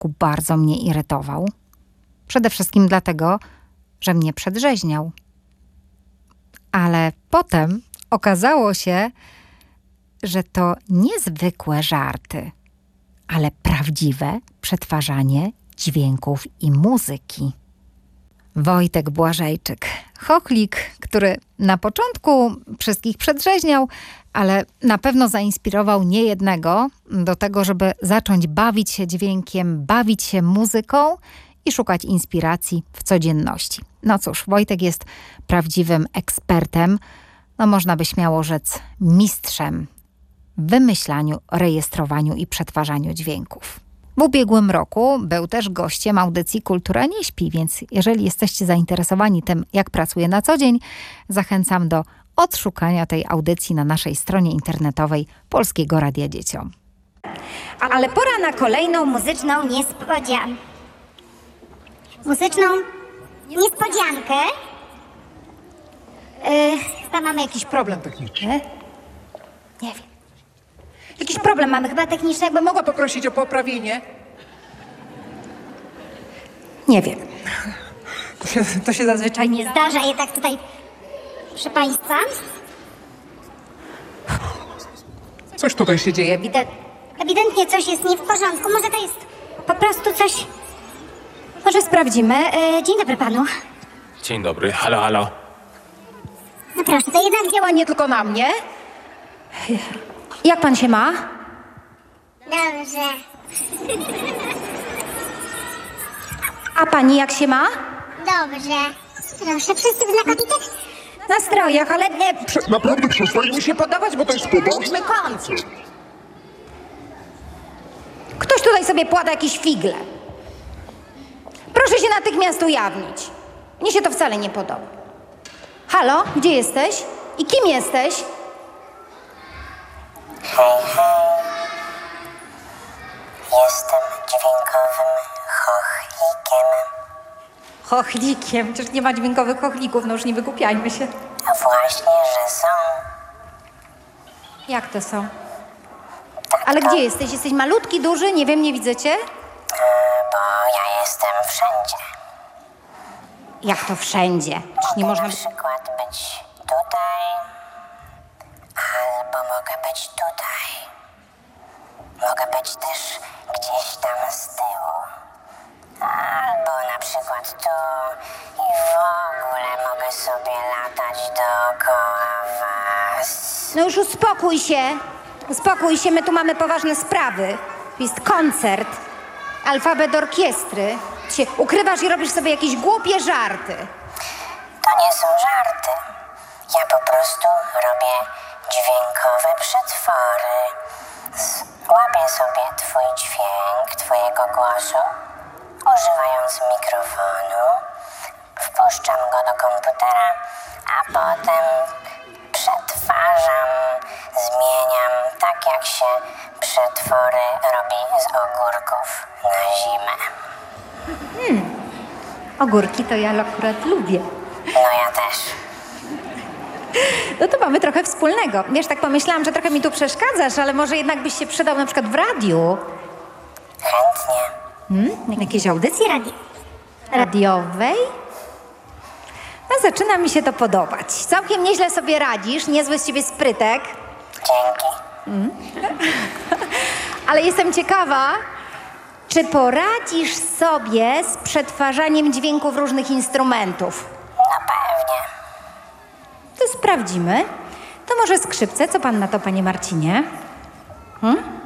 początku bardzo mnie irytował. Przede wszystkim dlatego, że mnie przedrzeźniał. Ale potem okazało się, że to niezwykłe żarty, ale prawdziwe przetwarzanie dźwięków i muzyki. Wojtek Błażejczyk, chochlik, który na początku wszystkich przedrzeźniał, ale na pewno zainspirował niejednego do tego, żeby zacząć bawić się dźwiękiem, bawić się muzyką i szukać inspiracji w codzienności. No cóż, Wojtek jest prawdziwym ekspertem, no można by śmiało rzec mistrzem w wymyślaniu, rejestrowaniu i przetwarzaniu dźwięków. W ubiegłym roku był też gościem audycji Kultura nie śpi, więc jeżeli jesteście zainteresowani tym, jak pracuje na co dzień, zachęcam do odszukania tej audycji na naszej stronie internetowej Polskiego Radia Dzieciom. Ale pora na kolejną muzyczną niespodziankę. Muzyczną niespodziankę. Chyba mamy jakiś problem techniczny. Nie wiem. Jakiś problem mamy chyba techniczny, jakbym mogła Poprosić o poprawienie. Nie wiem. To się zazwyczaj nie zdarza, jednak tutaj, proszę Państwa, Coś tutaj się dzieje. ewidentnie coś jest nie w porządku. Może to jest po prostu coś... Może sprawdzimy. Dzień dobry Panu. Dzień dobry, halo, halo. No proszę, to jednak działa nie tylko na mnie. Jak Pan się ma? Dobrze. A Pani jak się ma? Dobrze. Proszę, wszyscy w znakomitych Nastrojach, ale nie... Naprawdę przestań mi się podawać, bo to jest poboczny koncert. Ktoś tutaj sobie płata jakieś figle. Proszę się natychmiast ujawnić. Mnie się to wcale nie podoba. Halo, gdzie jesteś? I kim jesteś? Hej, hej. Jestem dźwiękowym chochlikiem. Chochlikiem? Przecież nie ma dźwiękowych chochlików, no już nie wygłupiajmy się. A właśnie, że są. Jak to są? Ale gdzie jesteś? Jesteś malutki, duży? Nie wiem, nie widzę cię? Bo ja jestem wszędzie. Jak to wszędzie? Przecież nie można... Na przykład być tutaj, albo mogę być tutaj. Mogę być też gdzieś tam z tyłu. Albo na przykład tu i w ogóle mogę sobie latać dookoła was. No już uspokój się. Uspokój się, my tu mamy poważne sprawy. Tu jest koncert. Alfabet orkiestry. Ty się ukrywasz i robisz sobie jakieś głupie żarty. To nie są żarty. Ja po prostu robię dźwiękowe przetwory. Łapię sobie twój dźwięk, twojego głosu, używając mikrofonu. Wpuszczam go do komputera, a potem przetwarzam, zmieniam, tak jak się przetwory robi z ogórków na zimę. Ogórki to ja akurat lubię. No ja też. No to mamy trochę wspólnego. Wiesz, tak pomyślałam, że trochę mi tu przeszkadzasz, ale może jednak byś się przydał na przykład w radiu. Chętnie. Jakiejś audycji radiowej? No zaczyna mi się to podobać. Całkiem nieźle sobie radzisz, niezły z ciebie sprytek. Dzięki. Ale jestem ciekawa, czy poradzisz sobie z przetwarzaniem dźwięków różnych instrumentów? No pewnie. To sprawdzimy. To może skrzypce, co pan na to, panie Marcinie?